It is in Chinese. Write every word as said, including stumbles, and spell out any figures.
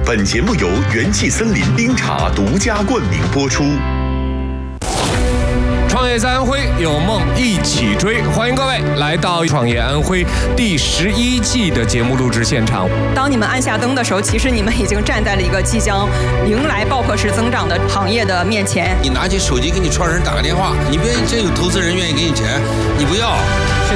本节目由元气森林冰茶独家冠名播出。 创业在安徽，有梦一起追，欢迎各位来到《创业安徽》第十一季的节目录制现场。 当你们按下灯的时候，其实你们已经站在了一个即将迎来爆破式增长的行业的面前。 你拿起手机给你创始人打个电话，你别真有投资人愿意给你钱，你不要。